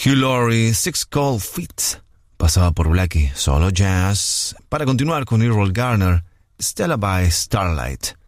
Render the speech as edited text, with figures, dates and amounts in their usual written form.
Hugh Laurie, Six Cold Feet. Pasaba por Blackie, solo jazz. Para continuar con Errol Garner, Stella by Starlight.